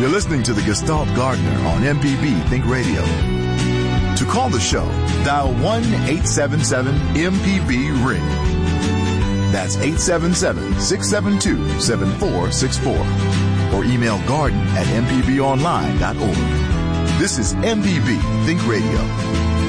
You're listening to the Gestalt Gardener on MPB Think Radio. To call the show, dial 1-877-MPB-RING. That's 877-672-7464. Or email garden@mpbonline.org. This is MPB Think Radio.